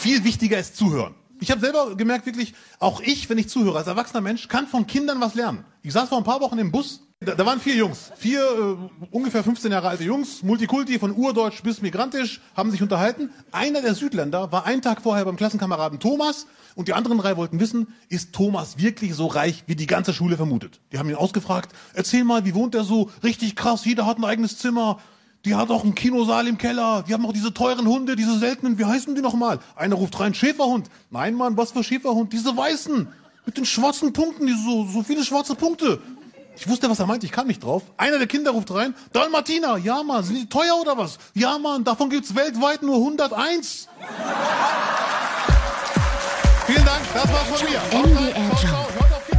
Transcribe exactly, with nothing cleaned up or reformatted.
viel wichtiger ist zuhören. Ich habe selber gemerkt, wirklich, auch ich, wenn ich zuhöre, als erwachsener Mensch, kann von Kindern was lernen. Ich saß vor ein paar Wochen im Bus, da, da waren vier Jungs, vier äh, ungefähr fünfzehn Jahre alte Jungs, Multikulti, von urdeutsch bis migrantisch, haben sich unterhalten. Einer der Südländer war einen Tag vorher beim Klassenkameraden Thomas und die anderen drei wollten wissen, ist Thomas wirklich so reich, wie die ganze Schule vermutet? Die haben ihn ausgefragt, erzähl mal, wie wohnt er so? Richtig krass, jeder hat ein eigenes Zimmer. Die hat auch einen Kinosaal im Keller. Die haben auch diese teuren Hunde, diese seltenen. Wie heißen die nochmal? Einer ruft rein, Schäferhund. Nein, Mann, was für Schäferhund? Diese weißen. Mit den schwarzen Punkten, die so, so viele schwarze Punkte. Ich wusste, was er meint. Ich kam nicht drauf. Einer der Kinder ruft rein. Dalmatiner. Ja, Mann. Sind die teuer oder was? Ja, Mann. Davon gibt's weltweit nur hunderteins. Vielen Dank. Das war's von mir. M D R